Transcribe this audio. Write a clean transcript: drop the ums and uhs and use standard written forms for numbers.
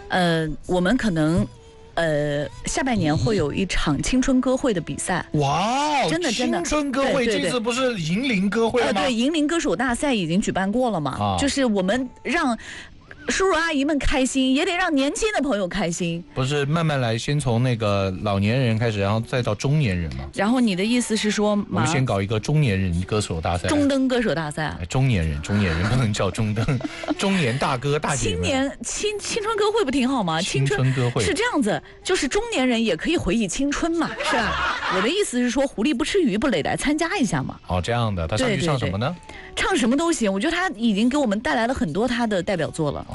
我们可能。下半年会有一场青春歌会的比赛。 哇， 真的青春歌会，这次不是银铃歌会吗？ 对，银铃歌手大赛已经举办过了嘛，就是我们让叔叔阿姨们开心，也得让年轻的朋友开心。 不是慢慢来，先从那个老年人开始，然后再到中年人嘛。 然后你的意思是说， 我们先搞一个中年人歌手大赛， 中登歌手大赛。 中年人不能叫中登，中年大哥大姐们。 青春歌会不挺好吗？ 青春歌会是这样子，就是中年人也可以回忆青春嘛，是吧？我的意思是说，狐狸不吃鱼不累，来参加一下嘛。 哦，这样的，他上去唱什么呢？ 唱什么都行，我觉得他已经给我们带来了很多他的代表作了。